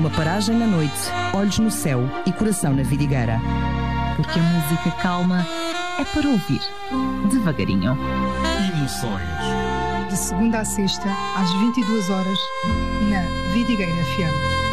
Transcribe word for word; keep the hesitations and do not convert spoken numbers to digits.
Uma paragem na noite, olhos no céu e coração na vidigueira. Porque a música calma é para ouvir devagarinho. Emoções. De segunda a sexta, às vinte e duas horas, na Vidigueira F M.